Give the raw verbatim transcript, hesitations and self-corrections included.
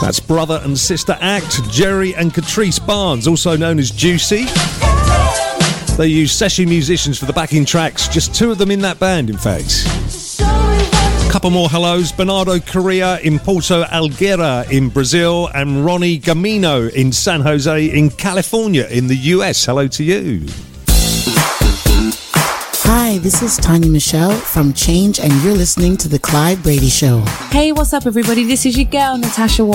That's brother and sister act, Jerry and Catrice Barnes, also known as Juicy. They use session musicians for the backing tracks, just two of them in that band, in fact. Couple more hellos. Bernardo Correa in Porto Alegre in Brazil, and Ronnie Gamino in San Jose in California in the U S. Hello to you. Hi, this is Tanya Michelle from Change, and you're listening to The Clyde Brady Show. Hey, what's up, everybody? This is your girl, Natasha Watt.